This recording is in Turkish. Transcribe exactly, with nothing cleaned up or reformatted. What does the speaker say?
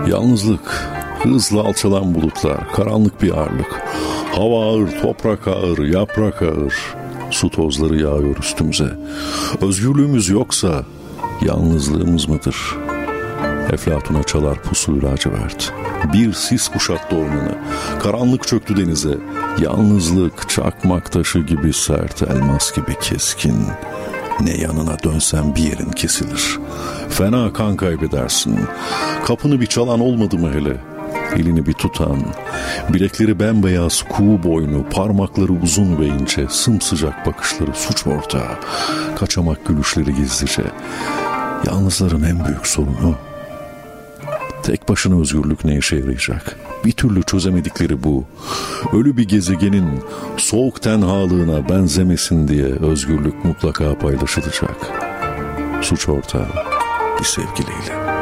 Yalnızlık, hızla alçalan bulutlar, karanlık bir ağırlık. Hava ağır, toprak ağır, yaprak ağır. Su tozları yağıyor üstümüze. Özgürlüğümüz yoksa yalnızlığımız mıdır? Eflatun'a çalar pusu lacivert. Bir sis kuşattı ormanı. Karanlık çöktü denize. Yalnızlık çakmak taşı gibi sert, elmas gibi keskin. Ne yanına dönsen bir yerin kesilir. Fena kan kaybedersin. Kapını bir çalan olmadı mı hele? Elini bir tutan, bilekleri bembeyaz, kuğu boynu, parmakları uzun ve ince, sımsıcak bakışları suç ortağı, kaçamak gülüşleri gizlice. Yalnızların en büyük sorunu, tek başına özgürlük ne işe yarayacak? Bir türlü çözemedikleri bu. Ölü bir gezegenin soğuk tenhalığına benzemesin diye özgürlük mutlaka paylaşılacak. Suç ortağı bir sevgiliyle.